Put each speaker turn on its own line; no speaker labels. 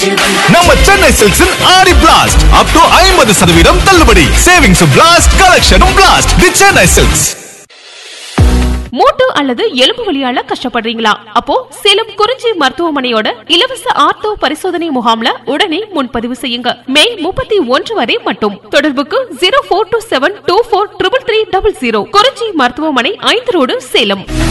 நம்ம சென்னை சில்க்ஸின் ஆடி blast up to 50% தள்ளுபடி. Savings blast, கலெக்ஷனும் blast. தி Chennai silks.
மூட்டு அல்லது எலும்பு வலியால கஷ்டப்படுறீங்களா? அப்போ சேலம் குறிஞ்சி மருத்துவமனையோட இலவச ஆர்த்தோ பரிசோதனை முகாம்ல உடனே முன்பதிவு செய்யுங்க. மே 31 வரை மட்டும். தொடர்புக்கு 0427243300. குறிஞ்சி மருத்துவமனை 5 ரோடு, சேலம்.